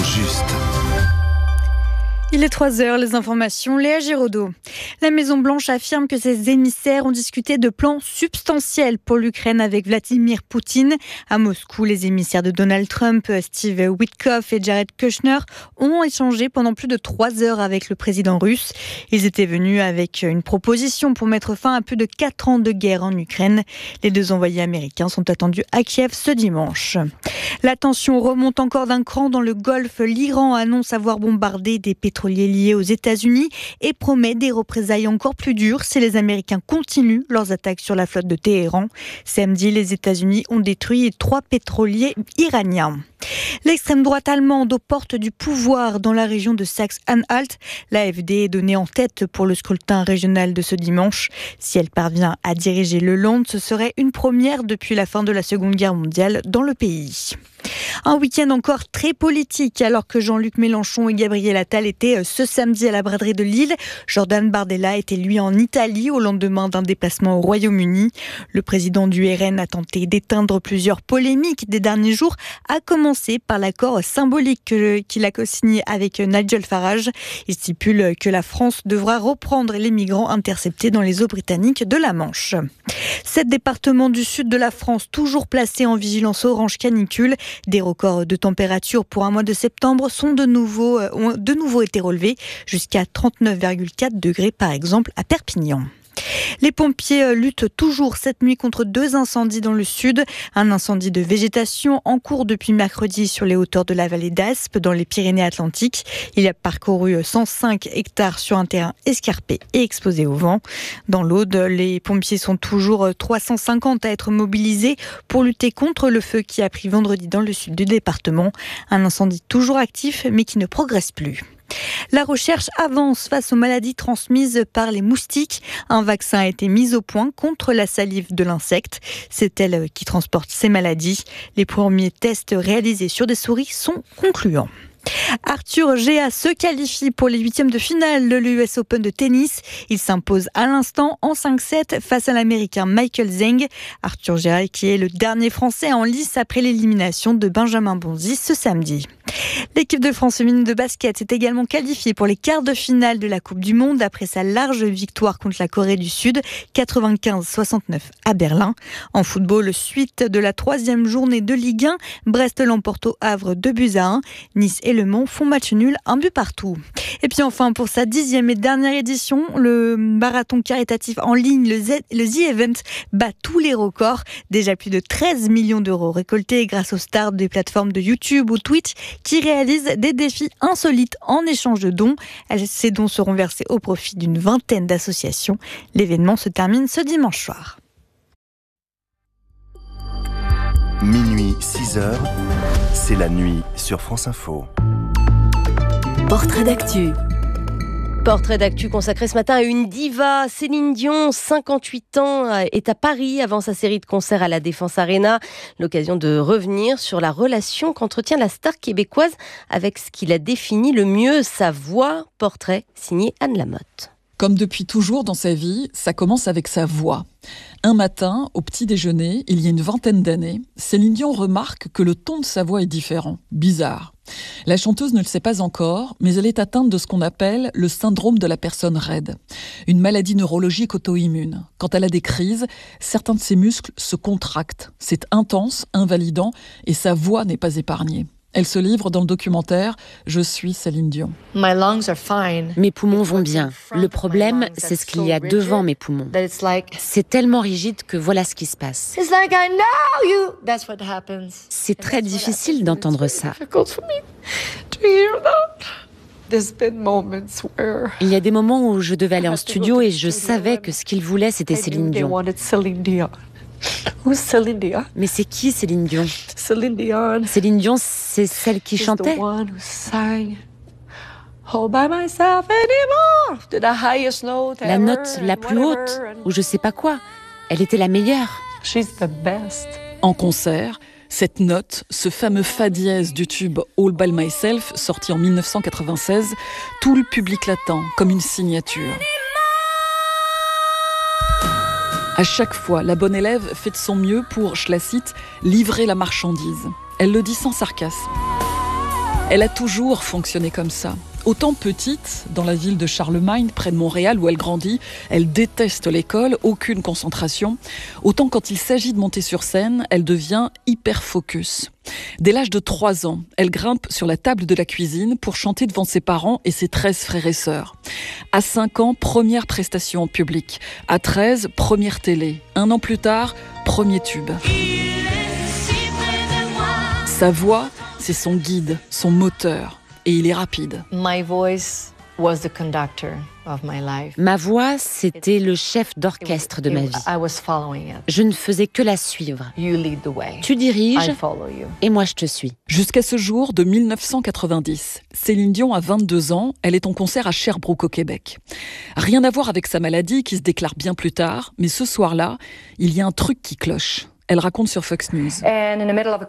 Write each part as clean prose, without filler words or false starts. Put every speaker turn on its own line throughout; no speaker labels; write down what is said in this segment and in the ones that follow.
juste.
Il est 3h, les informations, Léa Giraudot. La Maison-Blanche affirme que ses émissaires ont discuté de plans substantiels pour l'Ukraine avec Vladimir Poutine. À Moscou, les émissaires de Donald Trump, Steve Witkoff et Jared Kushner, ont échangé pendant plus de 3 heures avec le président russe. Ils étaient venus avec une proposition pour mettre fin à plus de 4 ans de guerre en Ukraine. Les 2 envoyés américains sont attendus à Kiev ce dimanche. La tension remonte encore d'un cran dans le Golfe. L'Iran annonce avoir bombardé des pétroliers liés aux États-Unis et promet des représailles encore plus dures si les Américains continuent leurs attaques sur la flotte de Téhéran. Samedi, les États-Unis ont détruit 3 pétroliers iraniens. L'extrême droite allemande aux portes du pouvoir dans la région de Saxe-Anhalt. L'AfD est donnée en tête pour le scrutin régional de ce dimanche. Si elle parvient à diriger le Land, ce serait une première depuis la fin de la Seconde Guerre mondiale dans le pays. Un week-end encore très politique alors que Jean-Luc Mélenchon et Gabriel Attal étaient ce samedi à la braderie de Lille. Jordan Bardella était lui en Italie au lendemain d'un déplacement au Royaume-Uni. Le président du RN a tenté d'éteindre plusieurs polémiques des derniers jours, à commencer par l'accord symbolique qu'il a co-signé avec Nigel Farage. Il stipule que la France devra reprendre les migrants interceptés dans les eaux britanniques de la Manche. 7 départements du sud de la France toujours placés en vigilance orange canicule. Des records de température pour un mois de septembre ont de nouveau été relevés, jusqu'à 39,4 degrés par exemple à Perpignan. Les pompiers luttent toujours cette nuit contre 2 incendies dans le sud. Un incendie de végétation en cours depuis mercredi sur les hauteurs de la vallée d'Aspe, dans les Pyrénées-Atlantiques. Il a parcouru 105 hectares sur un terrain escarpé et exposé au vent. Dans l'Aude, les pompiers sont toujours 350 à être mobilisés pour lutter contre le feu qui a pris vendredi dans le sud du département. Un incendie toujours actif mais qui ne progresse plus. La recherche avance face aux maladies transmises par les moustiques. Un vaccin a été mis au point contre la salive de l'insecte. C'est elle qui transporte ces maladies. Les premiers tests réalisés sur des souris sont concluants. Arthur Gea se qualifie pour les 8e de finale de l'US Open de tennis. Il s'impose à l'instant en 5-7 face à l'Américain Michael Zeng. Arthur Gea qui est le dernier Français en lice après l'élimination de Benjamin Bonzi ce samedi. L'équipe de France féminine de basket s'est également qualifiée pour les quarts de finale de la Coupe du Monde après sa large victoire contre la Corée du Sud, 95-69 à Berlin. En football, suite de la 3e journée de Ligue 1, Brest l'emporte au Havre 2-1. Nice et Le Mans font match nul, 1 but partout. Et puis enfin, pour sa 10e et dernière édition, le marathon caritatif en ligne, le The Event, bat tous les records. Déjà plus de 13 millions d'euros récoltés grâce aux stars des plateformes de YouTube ou Twitch qui réalisent des défis insolites en échange de dons. Ces dons seront versés au profit d'une vingtaine d'associations. L'événement se termine ce dimanche soir.
Minuit, 6h, c'est la nuit sur France Info.
Portrait d'actu.
Portrait d'actu consacré ce matin à une diva. Céline Dion, 58 ans, est à Paris avant sa série de concerts à la Défense Arena. L'occasion de revenir sur la relation qu'entretient la star québécoise avec ce qu'il a défini le mieux, sa voix. Portrait signé Anne Lamotte.
Comme depuis toujours dans sa vie, ça commence avec sa voix. Un matin, au petit déjeuner, il y a une vingtaine d'années, Céline Dion remarque que le ton de sa voix est différent, bizarre. La chanteuse ne le sait pas encore, mais elle est atteinte de ce qu'on appelle le syndrome de la personne raide, une maladie neurologique auto-immune. Quand elle a des crises, certains de ses muscles se contractent. C'est intense, invalidant, et sa voix n'est pas épargnée. Elle se livre dans le documentaire « Je suis Céline Dion ».
Mes poumons vont bien. Le problème, c'est ce qu'il y a devant mes poumons. C'est tellement rigide que voilà ce qui se passe. C'est très difficile d'entendre ça. Il y a des moments où je devais aller en studio et je savais que ce qu'ils voulaient, c'était Céline Dion. Mais c'est qui Céline Dion ? Céline Dion, c'est celle qui chantait. La note la plus haute, ou je sais pas quoi. Elle était la meilleure.
En concert, cette note, ce fameux fa dièse du tube All by Myself, sorti en 1996, tout le public l'attend comme une signature. À chaque fois, la bonne élève fait de son mieux pour, je la cite, livrer la marchandise. Elle le dit sans sarcasme. Elle a toujours fonctionné comme ça. Autant petite, dans la ville de Charlemagne, près de Montréal où elle grandit, elle déteste l'école, aucune concentration. Autant quand il s'agit de monter sur scène, elle devient hyper focus. Dès l'âge de 3 ans, elle grimpe sur la table de la cuisine pour chanter devant ses parents et ses 13 frères et sœurs. À 5 ans, première prestation en public. À 13, première télé. 1 an plus tard, premier tube. Sa voix, c'est son guide, son moteur. Et il est rapide.
Ma voix, c'était le chef d'orchestre de ma vie. Je ne faisais que la suivre. Tu diriges et moi je te suis.
Jusqu'à ce jour de 1990, Céline Dion a 22 ans, elle est en concert à Sherbrooke au Québec. Rien à voir avec sa maladie qui se déclare bien plus tard, mais ce soir-là, il y a un truc qui cloche. Elle raconte sur Fox News.
En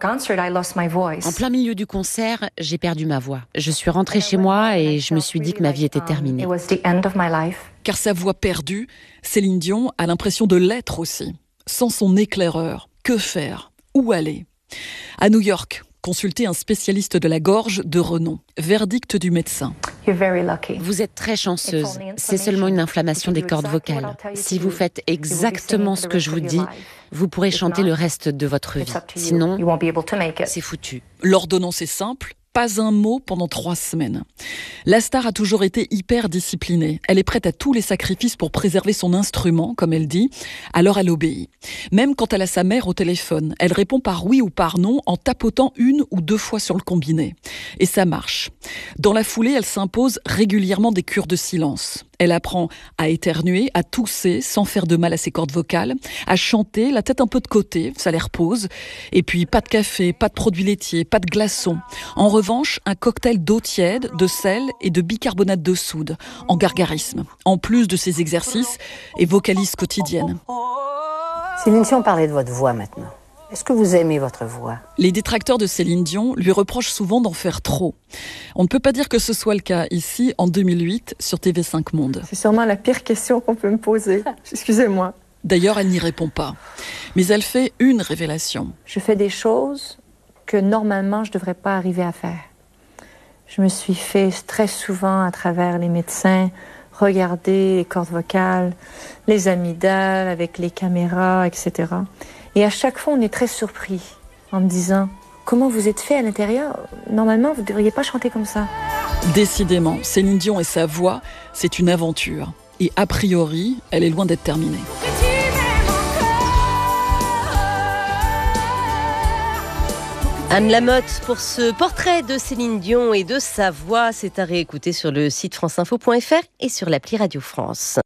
plein milieu du concert, j'ai perdu ma voix. Je suis rentrée chez moi et je me suis dit que ma vie était terminée.
Car sa voix perdue, Céline Dion a l'impression de l'être aussi. Sans son éclaireur, que faire? Où aller? À New York, consulter un spécialiste de la gorge de renom. Verdict du médecin.
Vous êtes très chanceuse. C'est seulement une inflammation des cordes vocales. Si vous faites exactement ce que je vous dis, vous pourrez chanter le reste de votre vie. Sinon, c'est foutu.
L'ordonnance est simple. Pas un mot pendant 3 semaines. La star a toujours été hyper disciplinée. Elle est prête à tous les sacrifices pour préserver son instrument, comme elle dit. Alors elle obéit. Même quand elle a sa mère au téléphone, elle répond par oui ou par non en tapotant 1 ou 2 fois sur le combiné. Et ça marche. Dans la foulée, elle s'impose régulièrement des cures de silence. Elle apprend à éternuer, à tousser sans faire de mal à ses cordes vocales, à chanter, la tête un peu de côté, ça les repose. Et puis pas de café, pas de produits laitiers, pas de glaçons. En revanche, un cocktail d'eau tiède, de sel et de bicarbonate de soude, en gargarisme. En plus de ses exercices et vocalises quotidiennes.
Céline, si on parlait de votre voix maintenant. Est-ce que vous aimez votre voix?
Les détracteurs de Céline Dion lui reprochent souvent d'en faire trop. On ne peut pas dire que ce soit le cas ici, en 2008, sur TV5 Monde.
C'est sûrement la pire question qu'on peut me poser. Excusez-moi.
D'ailleurs, elle n'y répond pas. Mais elle fait une révélation.
Je fais des choses que normalement je ne devrais pas arriver à faire. Je me suis fait très souvent à travers les médecins regarder les cordes vocales, les amygdales avec les caméras, etc. Et à chaque fois, on est très surpris en me disant « Comment vous êtes fait à l'intérieur? Normalement, vous ne devriez pas chanter comme ça. »
Décidément, Céline Dion et sa voix, c'est une aventure. Et a priori, elle est loin d'être terminée.
Anne Lamotte pour ce portrait de Céline Dion et de sa voix. C'est à réécouter sur le site franceinfo.fr et sur l'appli Radio France.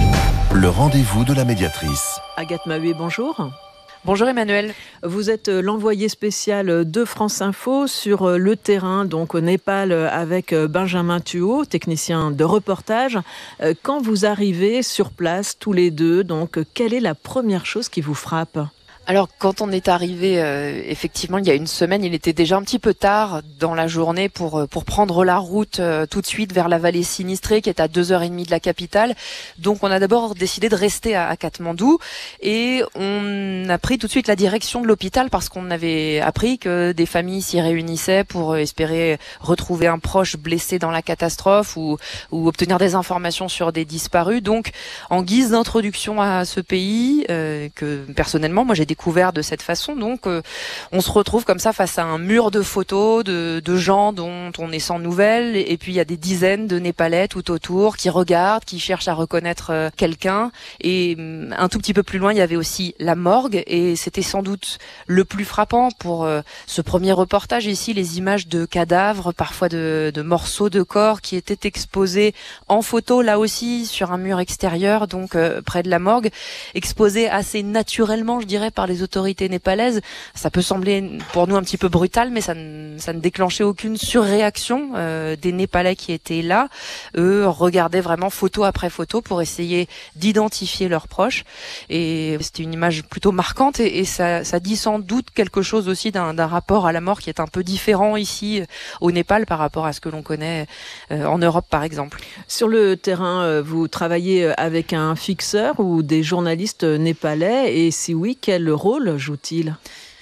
Le rendez-vous de la médiatrice.
Agathe Maheuet, bonjour.
Bonjour Emmanuel.
Vous êtes l'envoyé spécial de France Info sur le terrain, donc au Népal, avec Benjamin Thuot, technicien de reportage. Quand vous arrivez sur place, tous les deux, donc, quelle est la première chose qui vous frappe ?
Alors quand on est arrivé, effectivement, il y a une semaine, il était déjà un petit peu tard dans la journée pour prendre la route tout de suite vers la vallée sinistrée qui est à 2h30 de la capitale. Donc on a d'abord décidé de rester à Katmandou et on a pris tout de suite la direction de l'hôpital parce qu'on avait appris que des familles s'y réunissaient pour espérer retrouver un proche blessé dans la catastrophe ou obtenir des informations sur des disparus. Donc en guise d'introduction à ce pays que personnellement moi j'ai découvert de cette façon, donc on se retrouve comme ça face à un mur de photos de gens dont on est sans nouvelles, et puis il y a des dizaines de Népalais tout autour qui regardent, qui cherchent à reconnaître quelqu'un, et un tout petit peu plus loin il y avait aussi la morgue, et c'était sans doute le plus frappant pour ce premier reportage ici, les images de cadavres, parfois de morceaux de corps qui étaient exposés en photo là aussi sur un mur extérieur, donc près de la morgue, exposés assez naturellement je dirais par les autorités népalaises. Ça peut sembler pour nous un petit peu brutal, mais ça ne déclenchait aucune surréaction des Népalais qui étaient là. Eux regardaient vraiment photo après photo pour essayer d'identifier leurs proches. Et c'était une image plutôt marquante et ça dit sans doute quelque chose aussi d'un rapport à la mort qui est un peu différent ici au Népal par rapport à ce que l'on connaît en Europe par exemple.
Sur le terrain, vous travaillez avec un fixeur ou des journalistes népalais, et si oui, quel rôle joue-t-il ?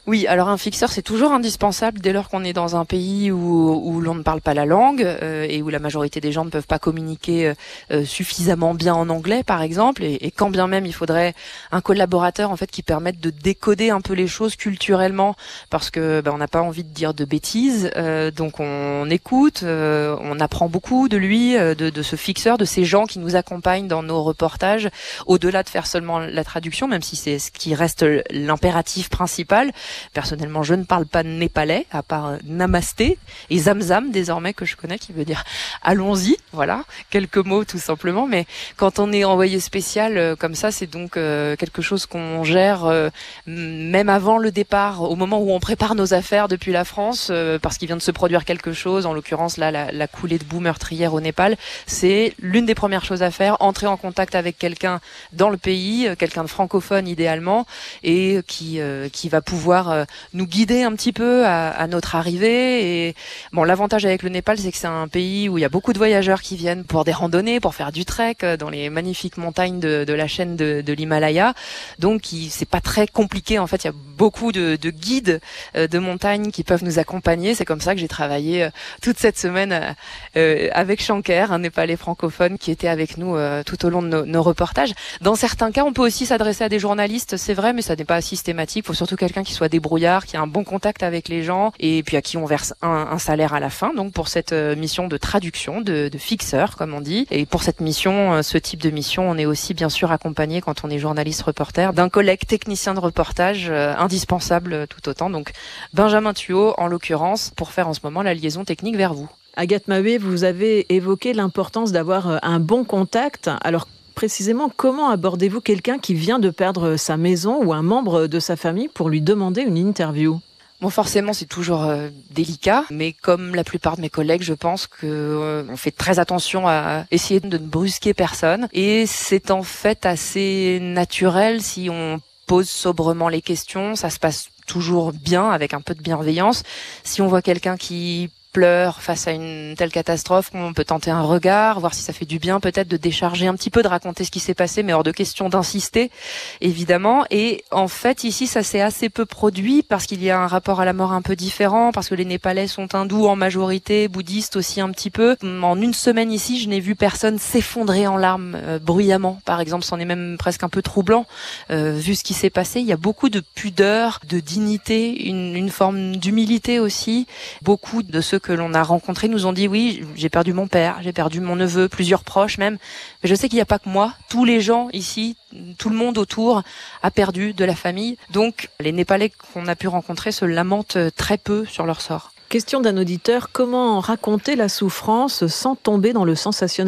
Oui, alors un fixeur, c'est toujours indispensable dès lors qu'on est dans un pays où l'on ne parle pas la langue et où la majorité des gens ne peuvent pas communiquer suffisamment bien en anglais, par exemple. Et quand bien même, il faudrait un collaborateur en fait qui permette de décoder un peu les choses culturellement, parce que on n'a pas envie de dire de bêtises. Donc on écoute, on apprend beaucoup de lui, de ce fixeur, de ces gens qui nous accompagnent dans nos reportages, au-delà de faire seulement la traduction, même si c'est ce qui reste l'impératif principal. Personnellement, je ne parle pas népalais, à part namasté et zamzam désormais que je connais, qui veut dire allons-y. Voilà, quelques mots tout simplement. Mais quand on est envoyé spécial comme ça, c'est donc quelque chose qu'on gère même avant le départ, au moment où on prépare nos affaires depuis la France, parce qu'il vient de se produire quelque chose. En l'occurrence, là, la coulée de boue meurtrière au Népal, c'est l'une des premières choses à faire, entrer en contact avec quelqu'un dans le pays, quelqu'un de francophone idéalement, et qui va pouvoir nous guider un petit peu à notre arrivée. Et bon, l'avantage avec le Népal, c'est que c'est un pays où il y a beaucoup de voyageurs qui viennent pour des randonnées, pour faire du trek dans les magnifiques montagnes de la chaîne de l'Himalaya. Donc, c'est pas très compliqué. En fait, il y a beaucoup de guides de montagne qui peuvent nous accompagner. C'est comme ça que j'ai travaillé toute cette semaine avec Shankar, un Népalais francophone qui était avec nous tout au long de nos reportages. Dans certains cas, on peut aussi s'adresser à des journalistes, c'est vrai, mais ça n'est pas systématique. Il faut surtout quelqu'un qui soit débrouillard, qui a un bon contact avec les gens, et puis à qui on verse un salaire à la fin. Donc pour cette mission de traduction, de fixeur, comme on dit. Et pour cette mission, ce type de mission, on est aussi bien sûr accompagné, quand on est journaliste reporter, d'un collègue technicien de reportage indispensable tout autant. Donc Benjamin Thuot, en l'occurrence, pour faire en ce moment la liaison technique vers vous.
Agathe Mahé, vous avez évoqué l'importance d'avoir un bon contact. Alors précisément, comment abordez-vous quelqu'un qui vient de perdre sa maison ou un membre de sa famille pour lui demander une interview ?
Bon, forcément, c'est toujours délicat, mais comme la plupart de mes collègues, je pense que on fait très attention à essayer de ne brusquer personne. Et c'est en fait assez naturel si on pose sobrement les questions. Ça se passe toujours bien, avec un peu de bienveillance. Si on voit quelqu'un qui pleure face à une telle catastrophe, on peut tenter un regard, voir si ça fait du bien peut-être de décharger un petit peu, de raconter ce qui s'est passé, mais hors de question d'insister, évidemment. Et en fait, ici, ça s'est assez peu produit parce qu'il y a un rapport à la mort un peu différent, parce que les Népalais sont hindous en majorité, bouddhistes aussi un petit peu. En une semaine ici, je n'ai vu personne s'effondrer en larmes bruyamment, par exemple. C'en est même presque un peu troublant, vu ce qui s'est passé. Il y a beaucoup de pudeur, de dignité, une forme d'humilité aussi. Beaucoup de ceux que l'on a rencontrés nous ont dit oui, j'ai perdu mon père, j'ai perdu mon neveu, plusieurs proches même, mais je sais qu'il n'y a pas que moi, tous les gens ici, tout le monde autour a perdu de la famille, donc les Népalais qu'on a pu rencontrer se lamentent très peu sur leur sort.
Question d'un auditeur, comment raconter la souffrance sans tomber dans le sensationnalisme ?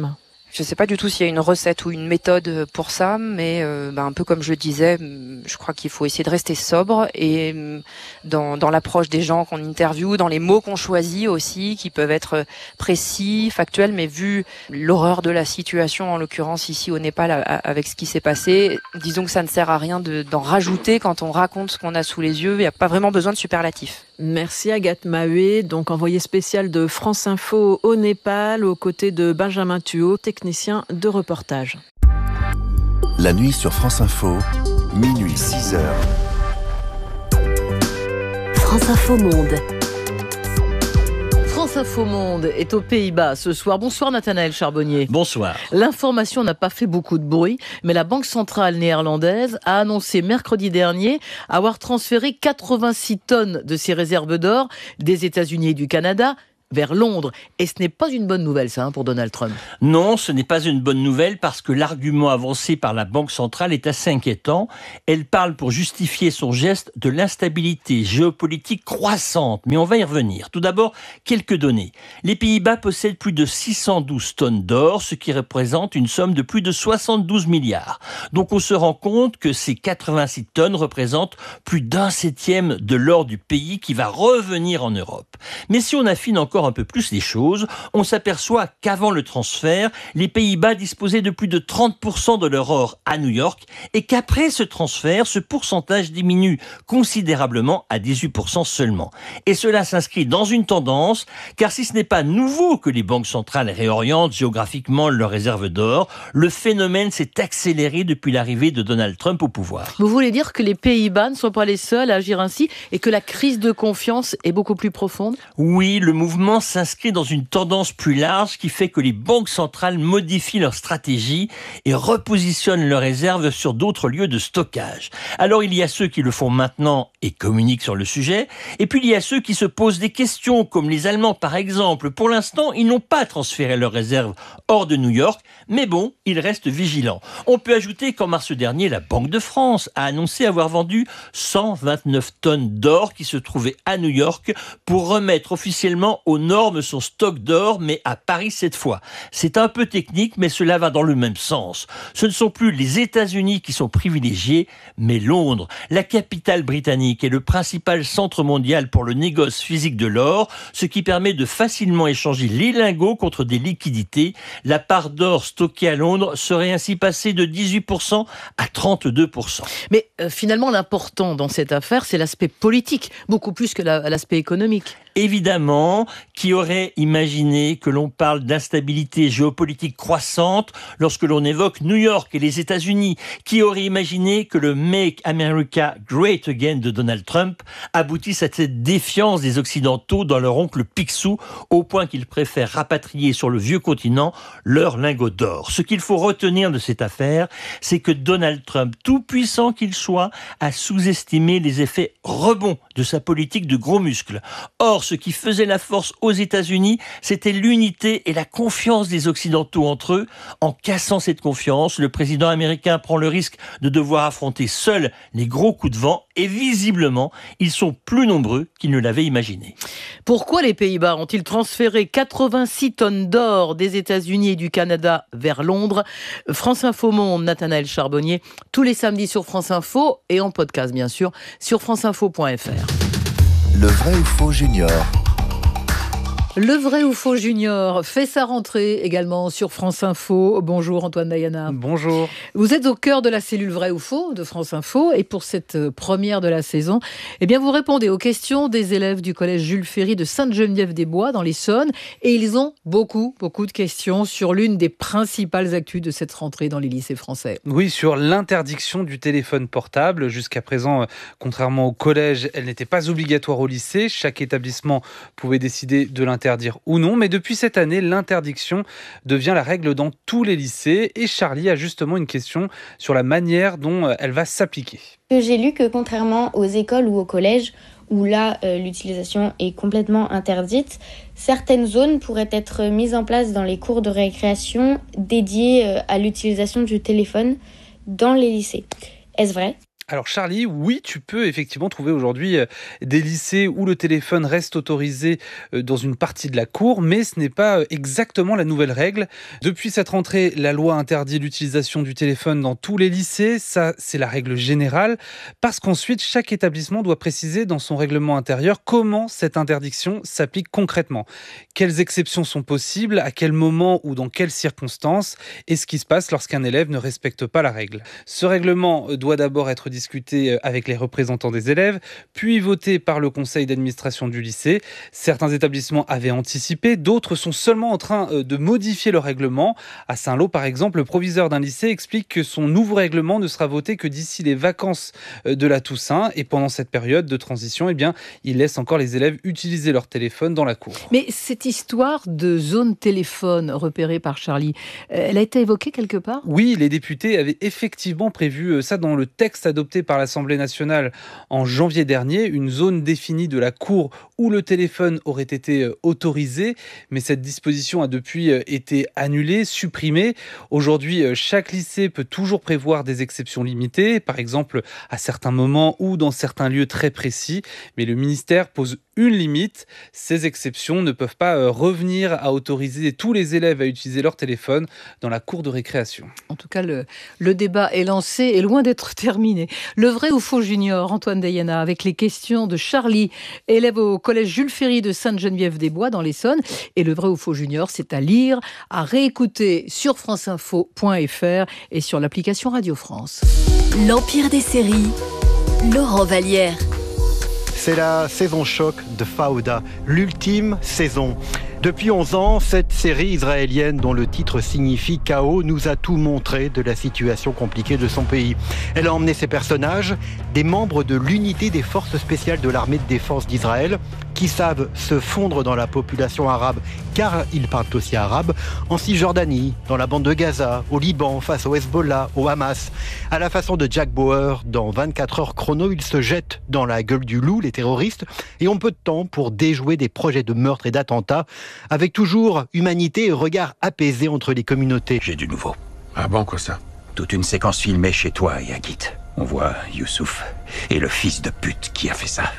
Je ne sais pas du tout s'il y a une recette ou une méthode pour ça, mais un peu comme je le disais, je crois qu'il faut essayer de rester sobre et dans l'approche des gens qu'on interviewe, dans les mots qu'on choisit aussi, qui peuvent être précis, factuels, mais vu l'horreur de la situation, en l'occurrence ici au Népal avec ce qui s'est passé, disons que ça ne sert à rien d'en rajouter quand on raconte ce qu'on a sous les yeux. Il n'y a pas vraiment besoin de superlatifs.
Merci Agathe Mahé, donc envoyée spéciale de France Info au Népal, aux côtés de Benjamin Thuot, technicien de reportage.
La nuit sur France Info, minuit 6h.
France Info Monde. France Info Monde est aux Pays-Bas ce soir. Bonsoir Nathanaël Charbonnier.
Bonsoir.
L'information n'a pas fait beaucoup de bruit, mais la Banque centrale néerlandaise a annoncé mercredi dernier avoir transféré 86 tonnes de ses réserves d'or des États-Unis et du Canada vers Londres. Et ce n'est pas une bonne nouvelle, ça, pour Donald Trump.
Non, ce n'est pas une bonne nouvelle parce que l'argument avancé par la Banque centrale est assez inquiétant. Elle parle pour justifier son geste de l'instabilité géopolitique croissante. Mais on va y revenir. Tout d'abord, quelques données. Les Pays-Bas possèdent plus de 612 tonnes d'or, ce qui représente une somme de plus de 72 milliards. Donc on se rend compte que ces 86 tonnes représentent plus d'1/7 de l'or du pays qui va revenir en Europe. Mais si on affine encore encore un peu plus les choses. On s'aperçoit qu'avant le transfert, les Pays-Bas disposaient de plus de 30% de leur or à New York et qu'après ce transfert, ce pourcentage diminue considérablement à 18% seulement. Et cela s'inscrit dans une tendance, car si ce n'est pas nouveau que les banques centrales réorientent géographiquement leurs réserves d'or, le phénomène s'est accéléré depuis l'arrivée de Donald Trump au pouvoir.
Vous voulez dire que les Pays-Bas ne sont pas les seuls à agir ainsi et que la crise de confiance est beaucoup plus profonde ?
Oui, le mouvement s'inscrit dans une tendance plus large qui fait que les banques centrales modifient leur stratégie et repositionnent leurs réserves sur d'autres lieux de stockage. Alors il y a ceux qui le font maintenant et communiquent sur le sujet, et puis il y a ceux qui se posent des questions, comme les Allemands par exemple. Pour l'instant, ils n'ont pas transféré leurs réserves hors de New York, mais bon, ils restent vigilants. On peut ajouter qu'en mars dernier, la Banque de France a annoncé avoir vendu 129 tonnes d'or qui se trouvaient à New York pour remettre officiellement aux normes son stock d'or, mais à Paris cette fois. C'est un peu technique, mais cela va dans le même sens. Ce ne sont plus les États-Unis qui sont privilégiés, mais Londres. La capitale britannique est le principal centre mondial pour le négoce physique de l'or, ce qui permet de facilement échanger les lingots contre des liquidités. La part d'or stockée à Londres serait ainsi passée de 18% à 32%.
Mais finalement, l'important dans cette affaire, c'est l'aspect politique, beaucoup plus que l'aspect économique.
Évidemment, qui aurait imaginé que l'on parle d'instabilité géopolitique croissante lorsque l'on évoque New York et les États-Unis? Qui aurait imaginé que le Make America Great Again de Donald Trump aboutisse à cette défiance des Occidentaux dans leur oncle Picsou, au point qu'ils préfèrent rapatrier sur le vieux continent leurs lingots d'or? Ce qu'il faut retenir de cette affaire, c'est que Donald Trump, tout puissant qu'il soit, a sous-estimé les effets rebonds de sa politique de gros muscles. Or, ce qui faisait la force aux États-Unis, c'était l'unité et la confiance des Occidentaux entre eux. En cassant cette confiance, le président américain prend le risque de devoir affronter seul les gros coups de vent et visiblement, ils sont plus nombreux qu'ils ne l'avaient imaginé.
Pourquoi les Pays-Bas ont-ils transféré 86 tonnes d'or des États-Unis et du Canada vers Londres? France Info Monde, Nathanaël Charbonnier, tous les samedis sur France Info et en podcast bien sûr sur franceinfo.fr.
Le vrai ou faux junior.
Le vrai ou faux junior fait sa rentrée également sur France Info. Bonjour Antoine Dayana.
Bonjour.
Vous êtes au cœur de la cellule vrai ou faux de France Info et pour cette première de la saison, eh bien vous répondez aux questions des élèves du collège Jules Ferry de Sainte-Geneviève-des-Bois dans l'Essonne et ils ont beaucoup de questions sur l'une des principales actus de cette rentrée dans les lycées français.
Oui, sur l'interdiction du téléphone portable. Jusqu'à présent, contrairement au collège, elle n'était pas obligatoire au lycée. Chaque établissement pouvait décider de l'interdire ou non, mais depuis cette année, l'interdiction devient la règle dans tous les lycées et Charlie a justement une question sur la manière dont elle va s'appliquer.
J'ai lu que contrairement aux écoles ou au collège, où là l'utilisation est complètement interdite, certaines zones pourraient être mises en place dans les cours de récréation dédiées à l'utilisation du téléphone dans les lycées. Est-ce vrai ?
Alors Charlie, oui, tu peux effectivement trouver aujourd'hui des lycées où le téléphone reste autorisé dans une partie de la cour, mais ce n'est pas exactement la nouvelle règle. Depuis cette rentrée, la loi interdit l'utilisation du téléphone dans tous les lycées, ça c'est la règle générale, parce qu'ensuite chaque établissement doit préciser dans son règlement intérieur comment cette interdiction s'applique concrètement. Quelles exceptions sont possibles, à quel moment ou dans quelles circonstances, et ce qui se passe lorsqu'un élève ne respecte pas la règle. Ce règlement doit d'abord être discuté avec les représentants des élèves, puis voté par le conseil d'administration du lycée. Certains établissements avaient anticipé, d'autres sont seulement en train de modifier leur règlement. À Saint-Lô, par exemple, le proviseur d'un lycée explique que son nouveau règlement ne sera voté que d'ici les vacances de la Toussaint. Et pendant cette période de transition, eh bien, il laisse encore les élèves utiliser leur téléphone dans la cour.
Mais cette histoire de zone téléphone repérée par Charlie, elle a été évoquée quelque part ?
Oui, les députés avaient effectivement prévu ça dans le texte adopté par l'Assemblée nationale en janvier dernier, une zone définie de la cour où le téléphone aurait été autorisé, mais cette disposition a depuis été annulée, supprimée. Aujourd'hui, chaque lycée peut toujours prévoir des exceptions limitées, par exemple à certains moments ou dans certains lieux très précis, mais le ministère pose une limite. Ces exceptions ne peuvent pas revenir à autoriser tous les élèves à utiliser leur téléphone dans la cour de récréation.
En tout cas, le débat est lancé et loin d'être terminé. Le vrai ou faux junior, Antoine Dayana, avec les questions de Charlie, élève au collège Jules Ferry de Sainte-Geneviève-des-Bois dans l'Essonne. Et le vrai ou faux junior, c'est à lire, à réécouter sur franceinfo.fr et sur l'application Radio France.
L'Empire des séries, Laurent Vallière.
C'est la saison choc de Fauda, l'ultime saison. Depuis 11 ans, cette série israélienne dont le titre signifie chaos nous a tout montré de la situation compliquée de son pays. Elle a emmené ses personnages, des membres de l'unité des forces spéciales de l'armée de défense d'Israël, qui savent se fondre dans la population arabe, car ils parlent aussi arabe, en Cisjordanie, dans la bande de Gaza, au Liban, face au Hezbollah, au Hamas. À la façon de Jack Bauer, dans 24 heures chrono, il se jette dans la gueule du loup, les terroristes, et ont peu de temps pour déjouer des projets de meurtre et d'attentats, avec toujours humanité et regard apaisé entre les communautés.
J'ai du nouveau.
Ah bon, quoi ça?
Toute une séquence filmée chez toi, Yagit. On voit Youssouf et le fils de pute qui a fait ça.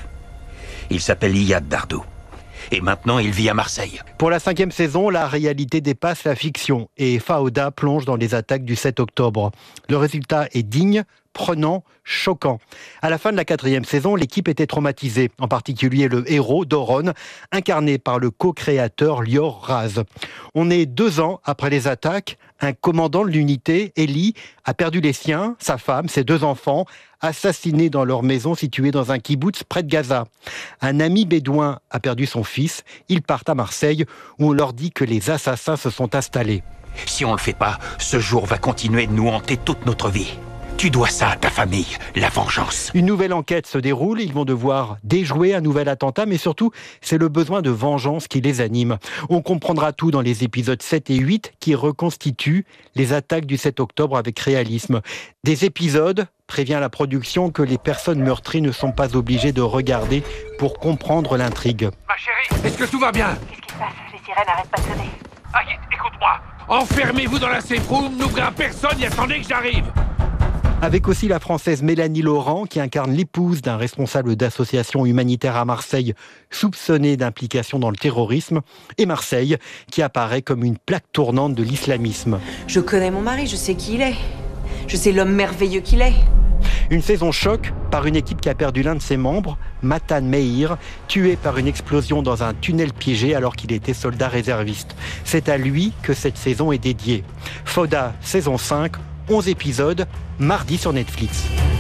Il s'appelle Iyad Dardou. Et maintenant, il vit à Marseille.
Pour la 5e saison, la réalité dépasse la fiction et Fauda plonge dans les attaques du 7 octobre. Le résultat est digne, prenant, choquant. À la fin de la 4e saison, l'équipe était traumatisée, en particulier le héros, Doron, incarné par le co-créateur Lior Raz. On est 2 ans après les attaques, un commandant de l'unité, Eli, a perdu les siens, sa femme, ses 2 enfants, assassinés dans leur maison située dans un kibboutz près de Gaza. Un ami bédouin a perdu son fils, ils partent à Marseille où on leur dit que les assassins se sont installés.
Si on le fait pas, ce jour va continuer de nous hanter toute notre vie. Tu dois ça à ta famille, la vengeance.
Une nouvelle enquête se déroule, ils vont devoir déjouer un nouvel attentat, mais surtout, c'est le besoin de vengeance qui les anime. On comprendra tout dans les épisodes 7 et 8 qui reconstituent les attaques du 7 octobre avec réalisme. Des épisodes, prévient la production, que les personnes meurtries ne sont pas obligées de regarder pour comprendre l'intrigue.
Ma chérie, est-ce que tout va bien?
Qu'est-ce qui se passe? Les sirènes n'arrêtent pas de sonner.
Aguette, écoute-moi. Enfermez-vous dans la safe room, n'ouvrez à personne et attendez que j'arrive.
Avec aussi la Française Mélanie Laurent, qui incarne l'épouse d'un responsable d'association humanitaire à Marseille, soupçonné d'implication dans le terrorisme, et Marseille, qui apparaît comme une plaque tournante de l'islamisme.
Je connais mon mari, je sais qui il est. Je sais l'homme merveilleux qu'il est.
Une saison choc par une équipe qui a perdu l'un de ses membres, Matan Meir, tué par une explosion dans un tunnel piégé alors qu'il était soldat réserviste. C'est à lui que cette saison est dédiée. Fauda, saison 5, 11 épisodes, mardi sur Netflix.